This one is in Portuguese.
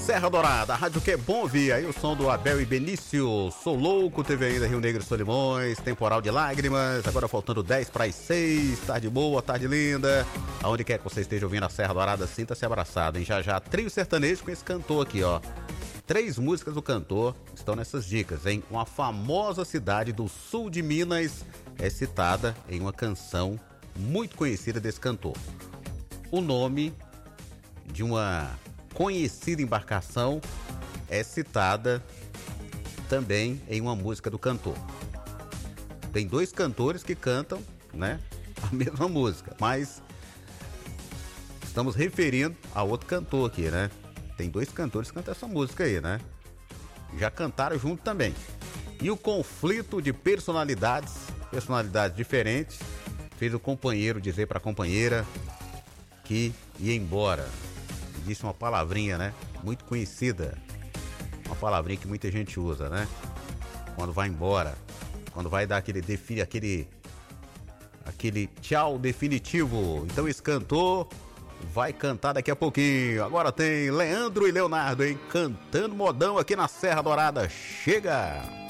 Serra Dourada, a rádio que é bom ouvir. Aí o som do Abel e Benício. Sou louco, teve ainda Rio Negro e Solimões, Temporal de Lágrimas. Agora faltando 10 para as 6. Tarde boa, tarde linda. Aonde quer que você esteja ouvindo a Serra Dourada, sinta-se abraçado, hein? Já já, trio sertanejo com esse cantor aqui, ó. 3 músicas do cantor estão nessas dicas, hein? Uma famosa cidade do sul de Minas é citada em uma canção muito conhecida desse cantor. O nome de uma conhecida embarcação é citada também em uma música do cantor. Tem 2 cantores que cantam, né, a mesma música, mas estamos referindo a outro cantor aqui, né? Tem 2 cantores que cantam essa música aí, né? Já cantaram junto também. E o conflito de personalidades diferentes, fez o companheiro dizer para a companheira que ia embora. Disse uma palavrinha, né? Muito conhecida. Uma palavrinha que muita gente usa, né? Quando vai embora. Quando vai dar aquele tchau definitivo. Então esse cantor vai cantar daqui a pouquinho. Agora tem Leandro e Leonardo, hein? Cantando modão aqui na Serra Dourada. Chega!